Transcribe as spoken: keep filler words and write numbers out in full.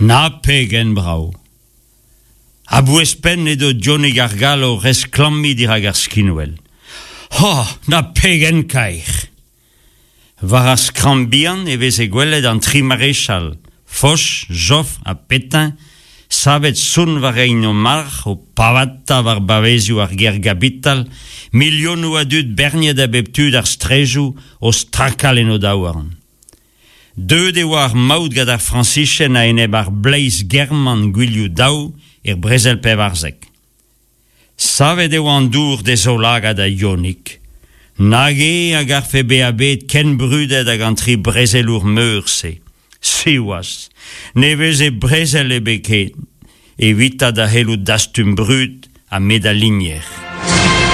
Na pegen brau. A bouespen edo Johnny Gargalo res klammi dirag ar skinwell. Oh, na pegen kaich. Var ar skrambian e vez e gwelet an tri maréchal. Foch, Joff a Petain, savet sun var ein o march o pavata var bavezio ar ger gabital, milion ou adut berniet a beptud ar strejou o strakal en o daouarn. Deux de war maout gad ar francichen a eneb ar Blaise German gwiliou daou er brezel pev arzek. Savet eo an dour dezolag a da ionik. Nage hag ar fe be a bet ken brudet hag an tri brezelour meur se. Siwas, nevez e brezel e beket, evita da helou dastum brut a medalinier.